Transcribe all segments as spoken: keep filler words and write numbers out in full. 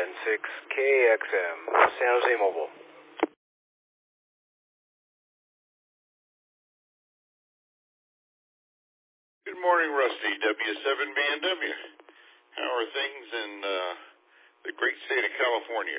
N six K X M, San Jose Mobile. Good morning, Rusty, W seven B N W. How are things in uh, the great state of California?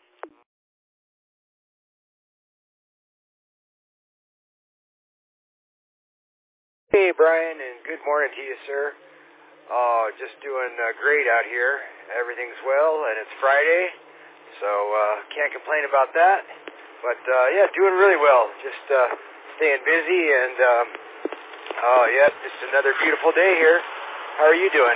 Hey, Brian, and good morning to you, sir. Uh, just doing uh, great out here. Everything's well, and it's Friday, so uh, can't complain about that. But, uh, yeah, doing really well. Just uh, staying busy, and, um, oh, yeah, just another beautiful day here. How are you doing?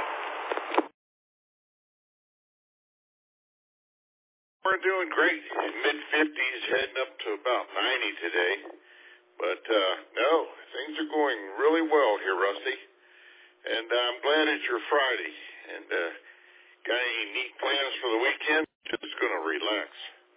We're doing great. mid fifties, heading up to about ninety today. But, uh, no, things are going really well here, Rusty. And uh, I'm glad it's your Friday. And uh, got any neat plans for the weekend? Just going to relax.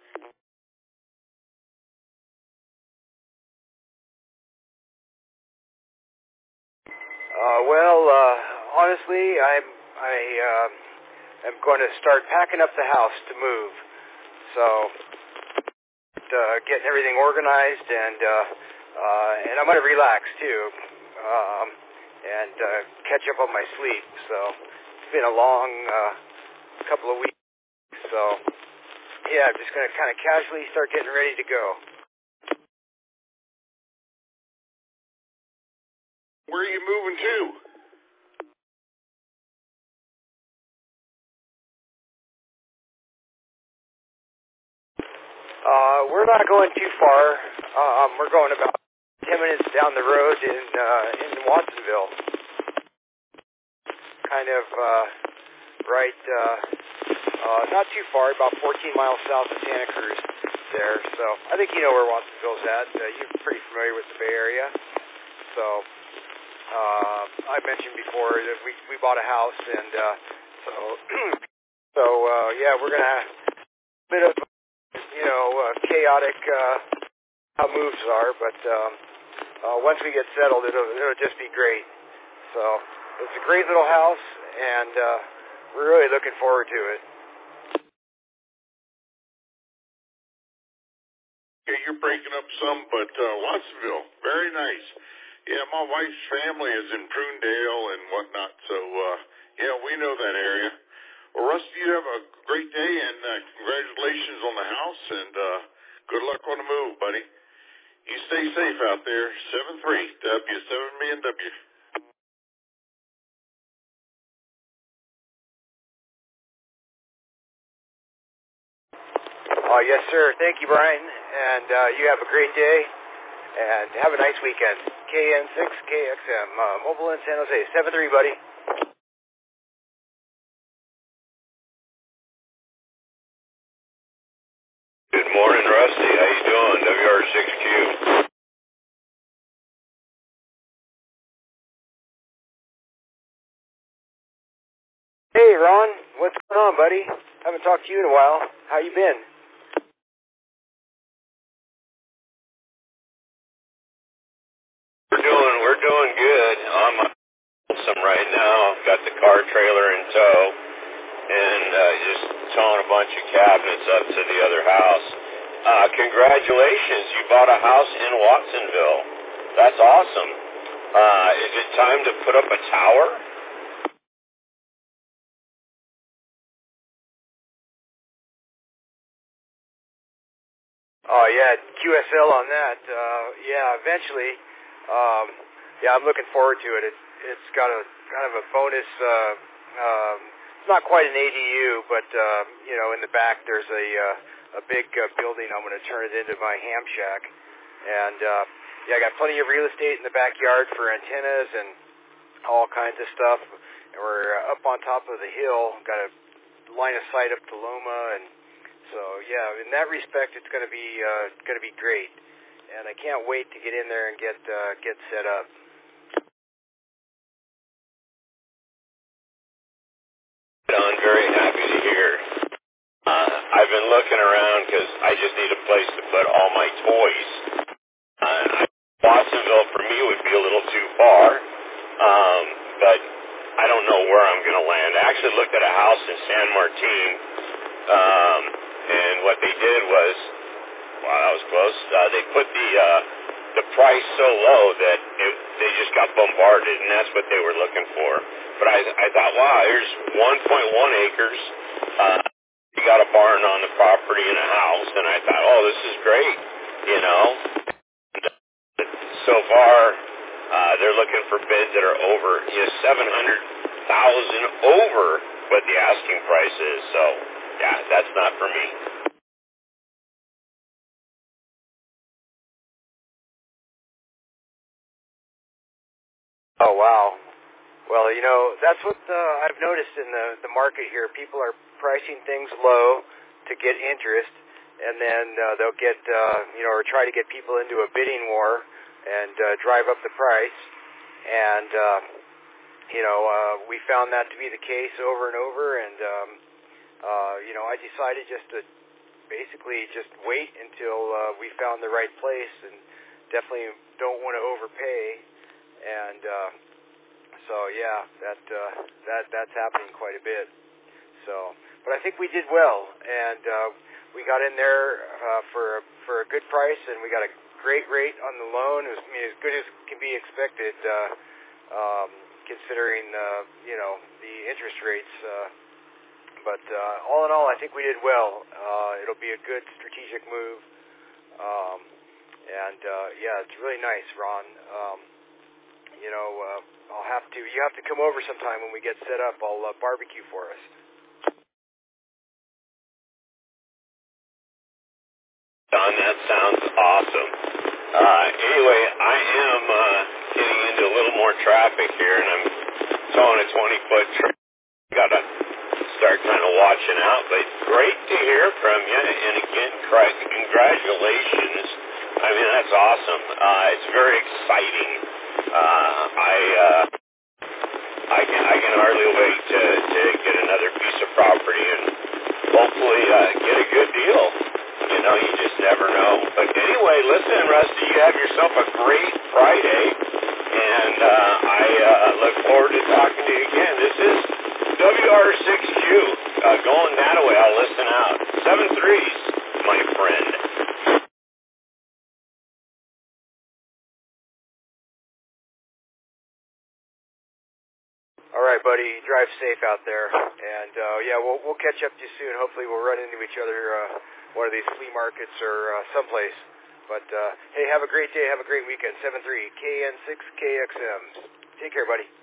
Uh, well, uh, honestly, I'm, I, uh, am going to start packing up the house to move. So, uh, getting everything organized, and, uh, uh, and I'm going to relax, too. Um, and uh, catch up on my sleep. So it's been a long uh, couple of weeks. So yeah, I'm just going to kind of casually start getting ready to go. Where are you moving to? Uh, we're not going too far. Um, we're going about ten minutes down the road in uh, in Watsonville. Kind of uh, right, uh, uh, not too far, about fourteen miles south of Santa Cruz there. So I think you know where Watsonville's at. Uh, you're pretty familiar with the Bay Area. So uh, I mentioned before that we we bought a house, and uh, so so uh, yeah, we're gonna have a bit of you know uh, chaotic uh, how moves are, but um, uh, once we get settled, it'll it'll just be great. So it's a great little house, and uh, we're really looking forward to it. Yeah, you're breaking up some, but uh, Watsonville, very nice. Yeah, my wife's family is in Prunedale and whatnot, so uh, yeah, we know that area. Well, Rusty, you have a great day, and uh, congratulations on the house, and uh, good luck on the move, buddy. You stay safe out there. seven three W seven B N W. Oh, yes, sir. Thank you, Brian. And uh, you have a great day. And have a nice weekend. K N six K X M, uh, Mobile in San Jose. seven three, buddy. Good morning, Rusty. How you doing? W R six Q. Hey, Ron. What's going on, buddy? Haven't talked to you in a while. How you been? We're doing, we're doing good. I'm on some right now. I've got the car trailer in tow, and uh, just towing a bunch of cabinets up to the other house. Uh, congratulations, you bought a house in Watsonville. That's awesome. Uh, is it time to put up a tower? Oh, yeah, Q S L on that. Uh, yeah, eventually. Um, yeah, I'm looking forward to it. It's It's got a kind of a bonus, uh, um, it's not quite an A D U, but, uh, you know, in the back there's a uh, a big uh, building. I'm going to turn it into my ham shack. And, uh, yeah, I got plenty of real estate in the backyard for antennas and all kinds of stuff. And we're uh, up on top of the hill, got a line of sight up to Loma, and so yeah, in that respect, it's going to be uh, going to be great, and I can't wait to get in there and get uh, get set up. I'm very happy to hear. Uh, I've been looking around because I just need a place to put all my toys. Uh, Watsonville for me would be a little too far, um, but I don't know where I'm going to land. I actually looked at a house in San Martin Um, and what they did was, wow, that was close. Uh, they put the uh, the price so low that it, they just got bombarded, and that's what they were looking for. But I, I thought, wow, here's one point one acres. Uh, you got a barn on the property and a house, and I thought, oh, this is great, you know. So far, uh, they're looking for bids that are over, you know, seven hundred thousand over what the asking price is. So, yeah, that's not for me. Oh, wow. Well, you know, that's what uh, I've noticed in the, the market here. People are pricing things low to get interest, and then uh, they'll get, uh, you know, or try to get people into a bidding war and uh, drive up the price. And, uh, you know, uh, we found that to be the case over and over, and, um, uh, you know, I decided just to basically just wait until uh, we found the right place, and definitely don't want to overpay. And uh, so, yeah, that uh, that that's happening quite a bit. So, but I think we did well, and uh, we got in there uh, for for a good price, and we got a great rate on the loan. It was, I mean, as good as can be expected, uh, um, considering uh, you know the interest rates. Uh, but uh, all in all, I think we did well. Uh, it'll be a good strategic move, um, and uh, yeah, it's really nice, Ron. Um, You know, uh, I'll have to, you have to come over sometime when we get set up. I'll uh, barbecue for us. Don, that sounds awesome. Uh, anyway, I am uh, getting into a little more traffic here, and I'm towing a twenty-foot truck. Got to start kind of watching out, but great to hear from you, and again, congratulations. I mean, that's awesome. Uh, it's very exciting. Uh, I uh, I can I can hardly wait to, to get another piece of property and hopefully uh, get a good deal. You know, you just never know. But anyway, listen, Rusty, you have yourself a great Friday, and uh, I uh, look forward to talking to you again. This is W R six Q uh, going that way. I'll listen out. Seven threes, my friend. All right, buddy. Drive safe out there, and uh, yeah, we'll we'll catch up to you soon. Hopefully, we'll run into each other uh, one of these flea markets or uh, someplace. But uh, hey, have a great day. Have a great weekend. Seven three K N six K X M. Take care, buddy.